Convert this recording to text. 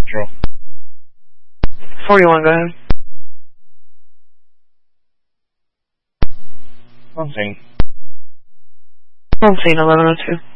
Control. 41, go ahead. On scene. On scene, 1102.